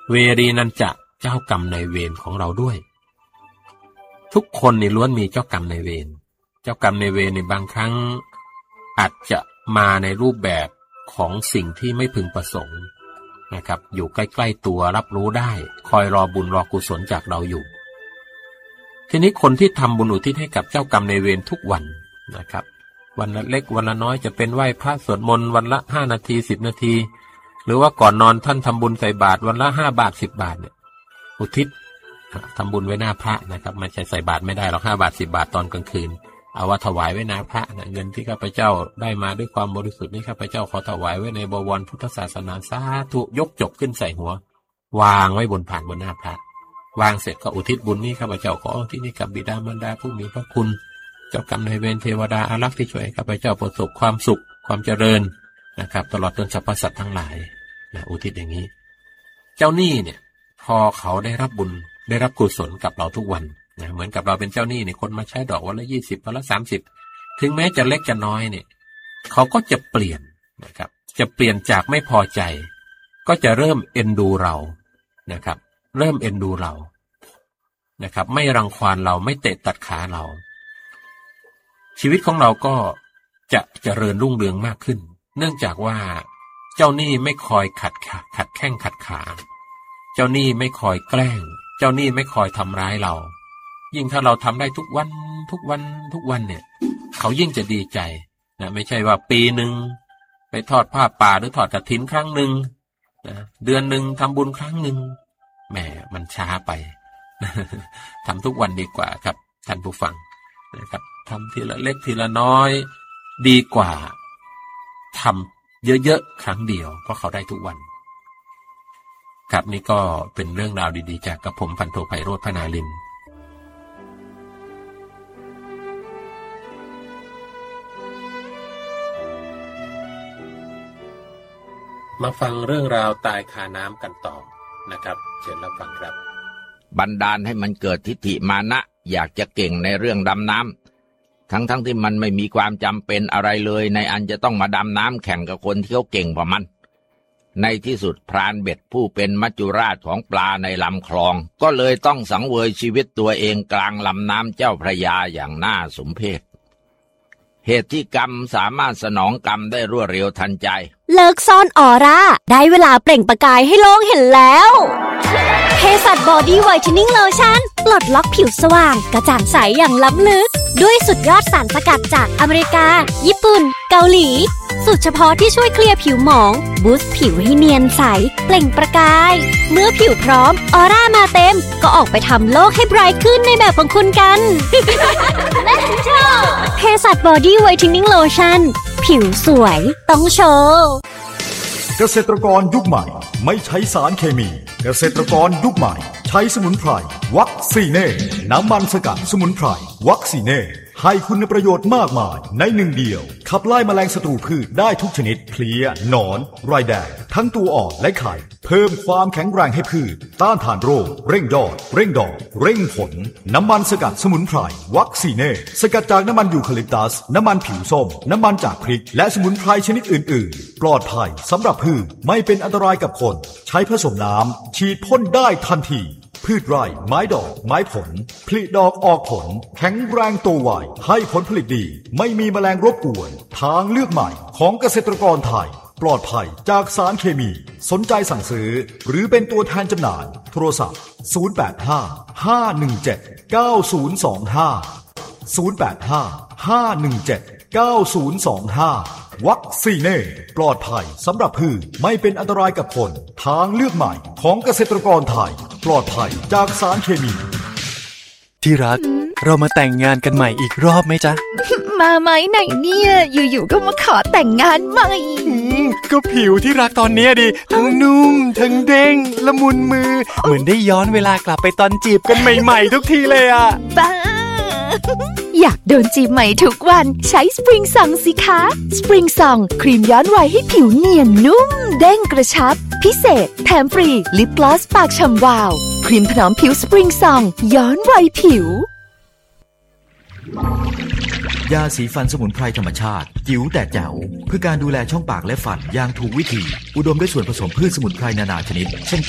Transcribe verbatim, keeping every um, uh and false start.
เวรีนันจะเจ้ากรรมนายเวรของเราด้วยทุกคนนี่ล้วนมีเจ้ากรรมนายเวรเจ้ากรรมนายเวรในบางครั้งอาจจะมาในรูปแบบของสิ่งที่ไม่พึงประสงค์นะครับอยู่ใกล้ๆตัวรับรู้ได้คอยรอบุญรอกุศลจากเราอยู่ทีนี้คนที่ทำบุญอุทิศให้กับเจ้ากรรมนายเวรทุกวันนะครับวันละเล็กวันละน้อยจะเป็นไหว้พระสวดมนต์วันละห้านาทีสิบนาทีหรือว่าก่อนนอนท่านทำบุญใส่บาตรวันละห้าบาทสิบบาทเนี่ยอุทิศทำบุญไว้หน้าพระนะครับไม่ใช่ใส่บาตรไม่ได้หรอกห้าบาทสิบบาทตอนกลางคืนเอาว่าถวายไว้หน้าพระนะเงินที่ข้าพเจ้าได้มาด้วยความบริสุทธิ์นี้ข้าพเจ้าขอถวายไว้ในบวรพุทธศาสนาสาธุยกจบขึ้นใส่หัววางไว้บนผ่านบนหน้าพระวางเสร็จก็อุทิศบุญนี้ข้าพเจ้าขอที่นี่กับบิดามารดาผู้มีพระคุณเจ้ากรรมนายเวรเทวดาอารักษ์ที่ช่วยให้ข้าพเจ้าประสบความสุขความเจริญนะครับตลอดจนสรรพสัตว์ทั้งหลายนะอุทิศอย่างนี้เจ้าหนี้เนี่ยพอเขาได้รับบุญได้รับกุศลกับเราทุกวันนะเหมือนกับเราเป็นเจ้าหนี้เนี่ยคนมาใช้ดอกวันละยี่สิบวันละสามสิบถึงแม้จะเล็กจะน้อยเนี่ยเขาก็จะเปลี่ยนนะครับจะเปลี่ยนจากไม่พอใจก็จะเริ่มเอ็นดูเรานะครับเริ่มเอ็นดูเรานะครับไม่รังควานเราไม่เตะตัดขาเราชีวิตของเราก็จะเจริญรุ่งเรืองมากขึ้นเนื่องจากว่าเจ้าหนี้ไม่คอยขัดขัดแข้งขัดขาเจ้าหนี้ไม่คอยแกล้งเจ้าหนี้ไม่คอยทำร้ายเรายิ่งถ้าเราทำได้ทุกวันทุกวันทุกวันเนี่ยเขายิ่งจะดีใจนะไม่ใช่ว่าปีหนึ่งไปทอดผ้าป่าหรือทอดกฐินครั้งหนึ่งนะเดือนหนึ่งทำบุญครั้งหนึ่งแหมมันช้าไปทำทุกวันดีกว่าครับท่านผู้ฟังนะครับทำทีละเล็กทีละน้อยดีกว่าทำเยอะๆครั้งเดียวเพราะเขาได้ทุกวันครับนี่ก็เป็นเรื่องราวดีๆจากกับผมพันโทไพโรจน์ พนาลิมมาฟังเรื่องราวตายคาน้ำกันต่อนะครับเชิญรับฟังครับบันดาลให้มันเกิดทิฏฐิมานะอยากจะเก่งในเรื่องดำน้ำทั้งๆ ท, ที่มันไม่มีความจำเป็นอะไรเลยในอันจะต้องมาดำน้ำแข่งกับคนที่เขาเก่งกว่ามันในที่สุดพรานเบ็ดผู้เป็นมัจจุราชของปลาในลำคลองก็เลยต้องสังเวยชีวิตตัวเองกลางลำน้ำเจ้าพระยาอย่างน่าสมเพชเหตุที่กรรมสามารถสนองกรรมได้รวดเร็วทันใจเลิกซ่อนออร่าได้เวลาเปล่งประกายให้โลกเห็นแล้วเภสัชบอดี้ไวท์เทนนิ่งโลชั่นปลดล็อกผิวสว่างกระจ่างใสอย่างล้ำลึกด้วยสุดยอดสารสกัดจากอเมริกาญี่ปุ่นเกาหลีสูตรเฉพาะที่ช่วยเคลียร์ผิวหมองบูสต์ผิวให้เนียนใสเปล่งประกายเมื่อผิวพร้อมออร่ามาเต็มก็ออกไปทำโลกให้ไบรท์ขึ้นในแบบของคุณกัน Let's go เภสัชบอดี้ไวท์เทนนิ่งโลชั่นผิวสวยต้องโชว์เกษตรกรยุคใหม่ไม่ใช้สารเคมีเกษตรกรยุคใหม่ใช้สมุนไพรวัคซีเน่น้ำมันสกัดสมุนไพรวัคซีเน่ให้คุณประโยชน์มากมายในหนึ่งเดียวขับไล่แมลงศัตรูพืชได้ทุกชนิดเพลี้ยหนอนไรแดงทั้งตัวอ่อนและไข่เพิ่มความแข็งแรงให้พืชต้านทานโรคเร่งยอดเร่งดอกเร่งผลน้ำมันสกัดสมุนไพรวัคซีเน่สกัดจากน้ำมันยูคาลิปตัสน้ำมันผิวส้มน้ำมันจากพริกและสมุนไพรชนิดอื่นๆปลอดภัยสำหรับพืชไม่เป็นอันตรายกับคนใช้ผสมน้ำฉีดพ่นได้ทันทีพืชไร่ไม้ดอกไม้ผลผลิดอกออกผลแข็งแรงโตไวให้ผลผลิตดีไม่มีแมลงรบกวนทางเลือกใหม่ของเกษตรกรไทยปลอดภัยจากสารเคมีสนใจสั่งซื้อหรือเป็นตัวแทนจำหน่ายโทรศัพท์ศูนย์ แปด ห้า ห้า หนึ่ง เจ็ด เก้า ศูนย์ สอง ห้า ศูนย์ แปด ห้า ห้า หนึ่ง เจ็ด เก้า ศูนย์ สอง ห้าวัคซีเน่ปลอดภัยสำหรับพืชไม่เป็นอันตรายกับคนทางเลือกใหม่ของเกษตรกรไทยปลอดภัยจากสารเคมีที่รักเรามาแต่งงานกันใหม่อีกรอบไหมจ๊ะมาไหมไหนเนี่ยอยู่ๆก็มาขอแต่งงานใหม่ก็ผิวที่รักตอนนี้ดิทั้งนุ่มทั้งเด้งละมุนมือเหมือนได้ย้อนเวลากลับไปตอนจีบกันใหม่ๆทุกทีเลยอ่ะบ้าอยากโดนจีบใหม่ทุกวันใช้สปริงซองสิคะสปริงซองครีมย้อนวัยให้ผิวเนียนนุ่มเด้งกระชับพิเศษแถมฟรีลิปกลอสปากฉ่ำวาวครีมถนอมผิวสปริงซองย้อนวัยผิวยาสีฟันสมุนไพรธรรมชาติจิ๋วแต่แจ๋วเพื่อการดูแลช่องปากและฟันอย่างถูกวิธีอุดมด้วยส่วนผสมพืชสมุนไพรนานาชนิดเช่น